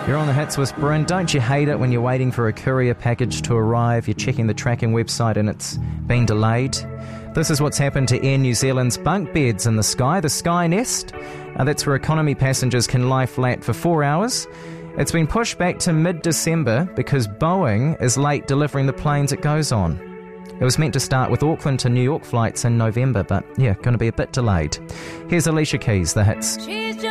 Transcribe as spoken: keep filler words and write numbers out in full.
You're on the Hits with Bryn. Don't you hate it when you're waiting for a courier package to arrive, you're checking the tracking website and it's been delayed? This is what's happened to Air New Zealand's bunk beds in the Sky, the Sky Nest. Uh, that's where economy passengers can lie flat for four hours. It's been pushed back to mid-December because Boeing is late delivering the planes it goes on. It was meant to start with Auckland to New York flights in November, but yeah, going to be a bit delayed. Here's Alicia Keys, The Hits.